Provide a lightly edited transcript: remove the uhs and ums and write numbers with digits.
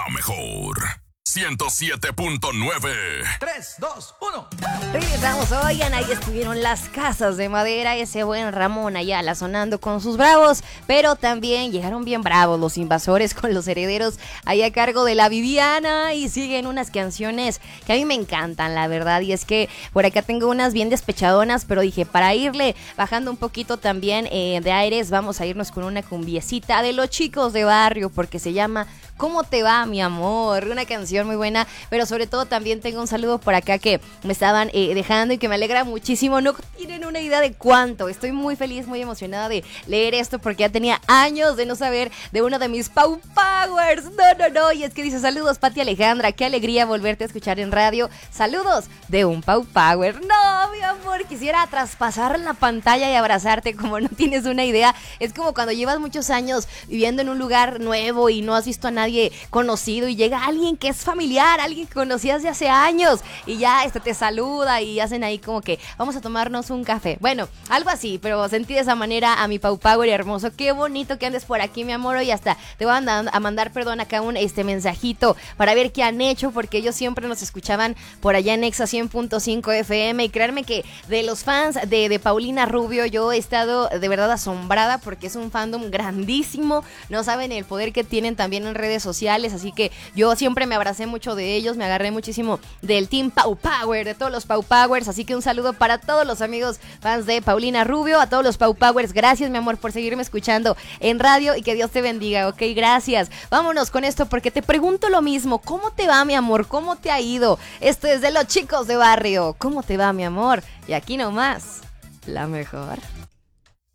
La mejor. 107.9. 3, 2, 1. Regresamos, oigan, ahí estuvieron las Casas de Madera, ese buen Ramón Ayala sonando con sus bravos, pero también llegaron bien bravos los Invasores con Los Herederos ahí a cargo de la Viviana, y siguen unas canciones que a mí me encantan, la verdad, y es que por acá tengo unas bien despechadonas, pero dije, para irle bajando un poquito también de aires, vamos a irnos con una cumbiecita de Los Chicos de Barrio, porque se llama ¿Cómo te va, mi amor? Una canción muy buena, pero sobre todo también tengo un saludo por acá que me estaban dejando y que me alegra muchísimo. No tienen una idea de cuánto. Estoy muy feliz, muy emocionada de leer esto porque ya tenía años de no saber de uno de mis Pau Powers. No. Y es que dice, saludos, Pati Alejandra. Qué alegría volverte a escuchar en radio. Saludos de un Pau Power. No, mi amor, quisiera traspasar la pantalla y abrazarte como no tienes una idea. Es como cuando llevas muchos años viviendo en un lugar nuevo y no has visto a nadie conocido y llega alguien que es familiar, alguien que conocías de hace años y ya te saluda y hacen ahí como que vamos a tomarnos un café. Bueno, algo así, pero sentí de esa manera a mi Pau Power hermoso. Qué bonito que andes por aquí, mi amor, y hasta te voy a mandar, perdón, acá un mensajito para ver qué han hecho, porque ellos siempre nos escuchaban por allá en Exa 100.5 FM y créanme que de los fans de Paulina Rubio yo he estado de verdad asombrada porque es un fandom grandísimo, no saben el poder que tienen también en redes sociales, así que yo siempre me abracé mucho de ellos, me agarré muchísimo del Team Pau Power, de todos los Pau Powers, así que un saludo para todos los amigos fans de Paulina Rubio, a todos los Pau Powers, gracias mi amor por seguirme escuchando en radio y que Dios te bendiga, ok, gracias. Vámonos con esto porque te pregunto lo mismo, ¿cómo te va mi amor? ¿Cómo te ha ido? Esto es de Los Chicos de Barrio, ¿cómo te va mi amor? Y aquí nomás, la mejor.